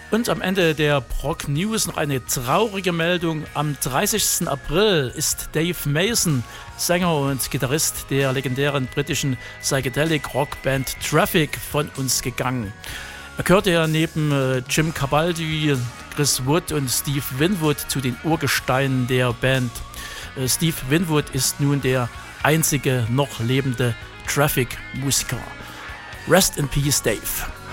Und am Ende der Prog News noch eine traurige Meldung. Am 30. April ist Dave Mason, Sänger und Gitarrist der legendären britischen Psychedelic-Rockband Traffic, von uns gegangen. Er gehörte ja neben Jim Cabaldi, Chris Wood und Steve Winwood zu den Urgesteinen der Band. Steve Winwood ist nun der einzige noch lebende Traffic-Musiker. Rest in Peace, Dave.